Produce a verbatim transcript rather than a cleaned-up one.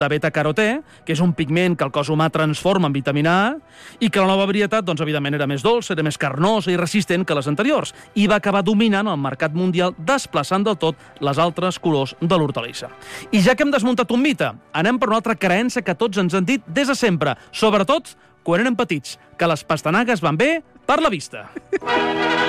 de beta-carotè, que és un pigment que el cos humà transforma en vitamina A, i que la nova varietat, doncs, evidentment, era més dolça, era més carnosa i resistent que les anteriors, i va acabar dominant el mercat mundial, desplaçant del tot les altres colors de l'hortalissa. I ja que hem desmuntat un mite, anem per una altra creença que tots ens han dit des de sempre, sobretot quan érem petits, que les pastanagues van bé per la vista.